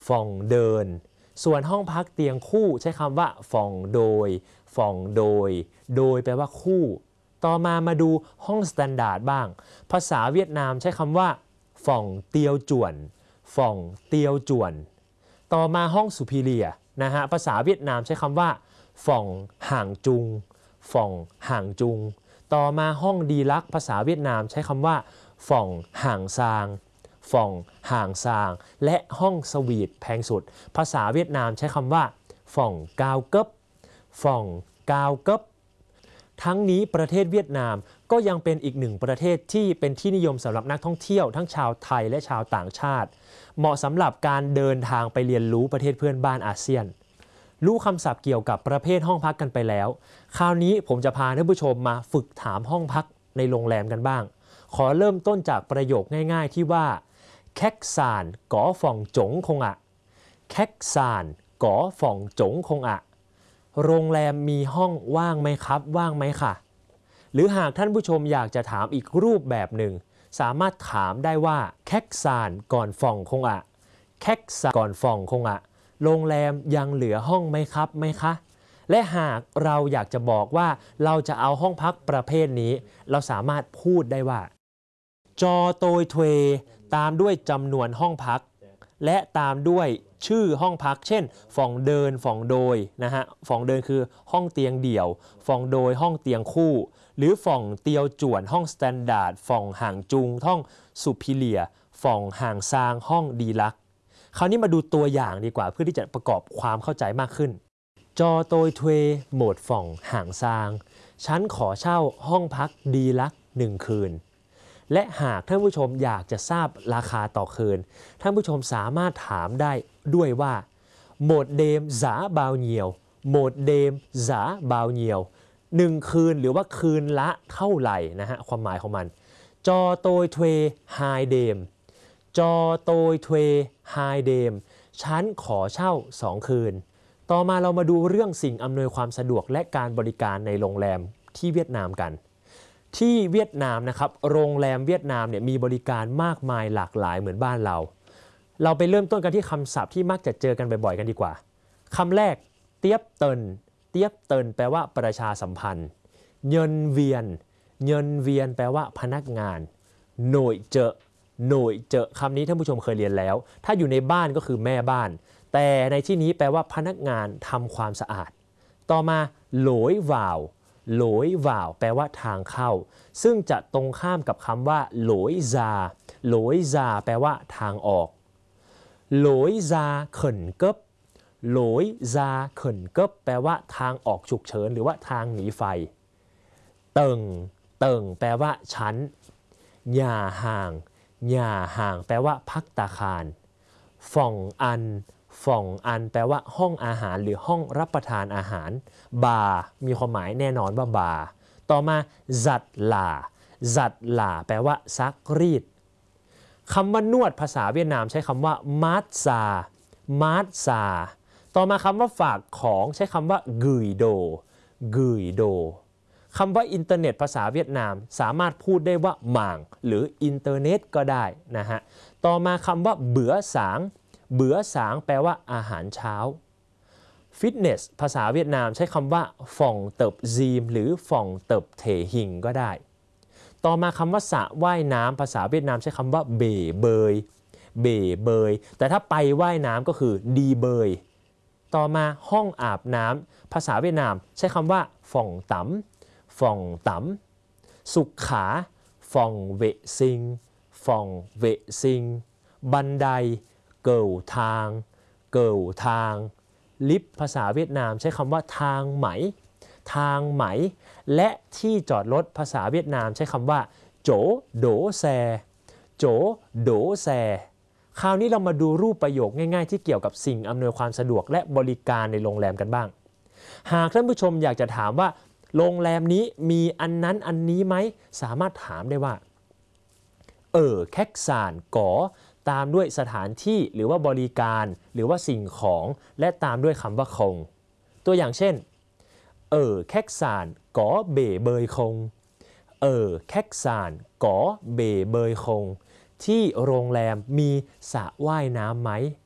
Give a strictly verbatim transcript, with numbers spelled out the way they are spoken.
ฟ่องเดินส่วนห้องพักเตียงคู่ใช้คำว่าฟ่องโดยฟ่องโดยโดยแปลว่าคู่ต่อมามาดูห้องสแตนดาร์ดบ้างภาษาเวียดนามใช้คำว่าฟ่องเตียวจวนฟ่องเตียวจวนต่อมาห้องสุพีเรียนะฮะภาษาเวียดนามใช้คำว่าฟ่องห่างจุงฟ่องห่างจุงต่อมาห้องดีลักภาษาเวียดนามใช้คำว่าฟ่องห่างซางฟ่องห่างซางและห้องสวีทแพงสุดภาษาเวียดนามใช้คำว่าฟ่องกาวเกิบฟ่องกาวเกิบทั้งนี้ประเทศเวียดนามก็ยังเป็นอีกหนึ่งประเทศที่เป็นที่นิยมสำหรับนักท่องเที่ยวทั้งชาวไทยและชาวต่างชาติเหมาะสำหรับการเดินทางไปเรียนรู้ประเทศเพื่อนบ้านอาเซียนรู้คำศัพท์เกี่ยวกับประเภทห้องพักกันไปแล้วคราวนี้ผมจะพาท่านผู้ชมมาฝึกถามห้องพักในโรงแรมกันบ้างขอเริ่มต้นจากประโยคง่ายๆที่ว่าแคกซานก๋อฟ่องจงคงอะแคกซานก๋อฟ่องจงคงอะโรงแรมมีห้องว่างไหมครับว่างไหมค่ะหรือหากท่านผู้ชมอยากจะถามอีกรูปแบบหนึ่งสามารถถามได้ว่าแคกซานก่อนฟ่องคงอะแคกซานก่อนฟ่องคงอะโรงแรมยังเหลือห้องไหมครับไหมคะและหากเราอยากจะบอกว่าเราจะเอาห้องพักประเภทนี้เราสามารถพูดได้ว่าจอโตยเทวตามด้วยจำนวนห้องพักและตามด้วยชื่อห้องพักเช่นฟ่องเดินฟ่องโดยนะฮะฟ่องเดินคือห้องเตียงเดี่ยวฟ่องโดยห้องเตียงคู่หรือฟ่องเตียวจวนห้องสแตนดาร์ดฟ่องห่างจุงห้องสุพิเลียฟ่องห่างซางห้องดีลักคราวนี้มาดูตัวอย่างดีกว่าเพื่อที่จะประกอบความเข้าใจมากขึ้นจอโตยเทวโหมดฟ่องห่างซางฉันขอเช่าห้องพักดีลักหนึ่งคืนและหากท่านผู้ชมอยากจะทราบราคาต่อคืนท่านผู้ชมสามารถถามได้ด้วยว่าโหมดเดมซาบาวเนียวโหมดเดมซาบาวเนียวหนึ่งคืนหรือว่าคืนละเท่าไหร่นะฮะความหมายของมันจอโตยเทวไฮเดมจอโตยเทวไฮเดมฉันขอเช่าสองคืนต่อมาเรามาดูเรื่องสิ่งอำนวยความสะดวกและการบริการในโรงแรมที่เวียดนามกันที่เวียดนามนะครับโรงแรมเวียดนามเนี่ยมีบริการมากมายหลากหลายเหมือนบ้านเราเราไปเริ่มต้นกันที่คำศัพท์ที่มักจะเจอกันบ่อยๆกันดีกว่าคำแรกเตียบเตินเตียบเตินแปลว่าประชาสัมพันธ์เยินเวียนเยินเวียนแปลว่าพนักงานหน่วยเจอหน่วยเจอคำนี้ท่านผู้ชมเคยเรียนแล้วถ้าอยู่ในบ้านก็คือแม่บ้านแต่ในที่นี้แปลว่าพนักงานทำความสะอาดต่อมาโหลยวาวโหลยว่าวแปลว่าทางเข้าซึ่งจะตรงข้ามกับคำว่าโหลยซาโหลยซาแปลว่าทางออกโหลยซาเขินเกิบโหลยซาเขินเกิบแปลว่าทางออกฉุกเฉินหรือว่าทางหนีไฟเติงเติงแปลว่าชั้นหย่าห่างหย่าห่างแปลว่าพักตาคารฟ่องอันฟ่องอันแปลว่าห้องอาหารหรือห้องรับประทานอาหารบาร์มีความหมายแน่นอนว่าบาร์ต่อมาจัดหล่าจัดหล่าแปลว่าซักรีดคำว่านวดภาษาเวียดนามใช้คำว่ามาร์ซามาร์ซาต่อมาคำว่าฝากของใช้คำว่ากุยโดกุยโดคำว่าอินเทอร์เน็ตภาษาเวียดนามสามารถพูดได้ว่าหม่างหรืออินเทอร์เน็ตก็ได้นะฮะต่อมาคำว่าเบื่อสางเบื่อสางแปลว่าอาหารเช้าฟิตเนสภาษาเวียดนามใช้คำว่าฟ่องเติบซีมหรือฟ่องเติบเถหิงก็ได้ต่อมาคำว่าสระว่ายน้ำภาษาเวียดนามใช้คำว่าเบ๋เบยเบ๋เบยแต่ถ้าไปว่ายน้ำก็คือดีเบยต่อมาห้องอาบน้ำภาษาเวียดนามใช้คำว่าฟ่องตั๋มฟ่องตั๋มสุขขาฟ่องเวซิงฟ่องเวซิงบันไดเกิวทางเกิวทางลิฟต์ภาษาเวียดนามใช้คำว่าทางไหมทางไหมและที่จอดรถภาษาเวียดนามใช้คำว่าโจโดแซโจโดแซคราวนี้เรามาดูรูปประโยคง่ายๆที่เกี่ยวกับสิ่งอำนวยความสะดวกและบริการในโรงแรมกันบ้างหากท่านผู้ชมอยากจะถามว่าโรงแรมนี้มีอันนั้นอันนี้ไหมสามารถถามได้ว่าเออแคกซานก๋อตามด้วยสถานที่หรือว่าบริการหรือว่าสิ่งของและตามด้วยคำว่าคงตัวอย่างเช่นเออแคกซานก๋อเบ๋เบยคงเออแคกซานก๋อเบ๋เบยคงที่โรงแรมมีสระว่ายน้ำไหม